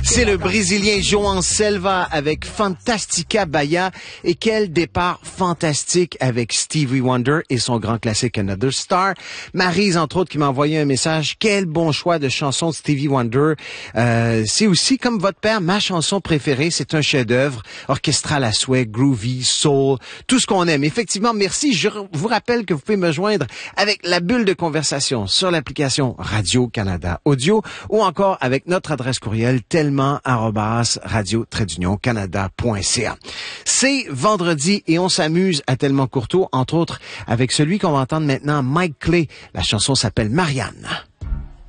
C'est le Brésilien João Selva avec Fantastica Bahia. Et quel départ fantastique avec Stevie Wonder et son grand classique Another Star. Maryse, entre autres, qui m'a envoyé un message. Quel bon choix de chanson de Stevie Wonder. C'est aussi, comme votre père, ma chanson préférée. C'est un chef-d'œuvre orchestral à souhait, groovy, soul, tout ce qu'on aime. Effectivement, merci. Je vous rappelle que vous pouvez me joindre avec la bulle de conversation sur l'application Radio-Canada Audio ou encore avec notre adresse courriel tellement@radio-canada.ca. C'est vendredi et on s'amuse à Tellement Courteau, entre autres avec celui qu'on va entendre maintenant, Mike Clay. La chanson s'appelle Marianne.